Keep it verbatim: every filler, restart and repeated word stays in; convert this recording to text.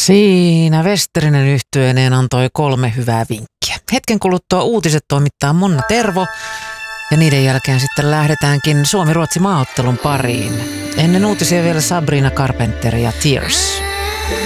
Siinä Westerinen yhtyeineen antoi kolme hyvää vinkkiä. Hetken kuluttua uutiset toimittaa Monna Tervo ja niiden jälkeen sitten lähdetäänkin Suomi-Ruotsi maaottelun pariin. Ennen uutisia vielä Sabrina Carpenter ja Tears.